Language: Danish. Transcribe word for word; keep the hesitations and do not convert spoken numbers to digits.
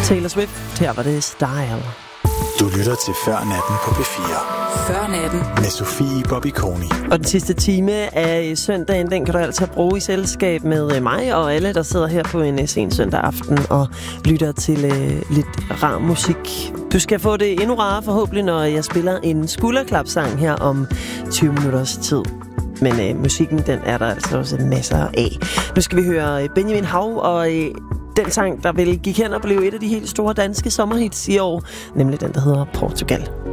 Taylor Swift, her var det Style. Du lytter til Før Natten på P fire. Før Natten. Med Sofie Bobby-Koni. Og den sidste time af søndagen, den kan du altså bruge i selskab med mig og alle, der sidder her på en sen søndag aften og lytter til uh, lidt rar musik. Du skal få det endnu rarere forhåbentlig, når jeg spiller en skulderklapsang her om tyve minutters tid. Men øh, musikken, den er der altså også masser af. Nu skal vi høre Benjamin Hav og øh, den sang, der vil gik hen og blev et af de helt store danske sommerhits i år, nemlig den, der hedder Portugal.